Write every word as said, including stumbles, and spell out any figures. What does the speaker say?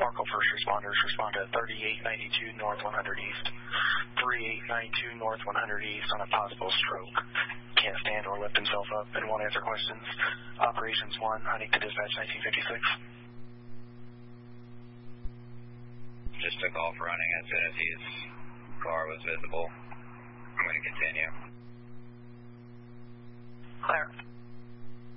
Markle first responders respond to thirty-eight ninety-two North one hundred East. thirty-eight ninety-two North one hundred East on a possible stroke. Can't stand or lift himself up and won't answer questions. Operations one, Huntington Dispatch nineteen fifty-six. Just took off running as soon as he's